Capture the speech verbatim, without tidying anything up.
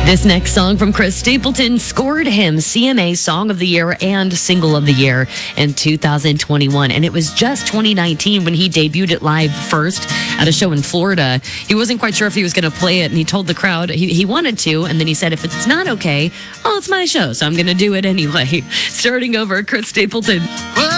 This next song from Chris Stapleton scored him C M A Song of the Year and Single of the Year in two thousand twenty-one. And it was just twenty nineteen when he debuted it live first at a show in Florida. He wasn't quite sure if he was going to play it, and he told the crowd he, he wanted to. And then he said, if it's not okay, oh, it's my show, so I'm going to do it anyway. Starting over, Chris Stapleton. Well,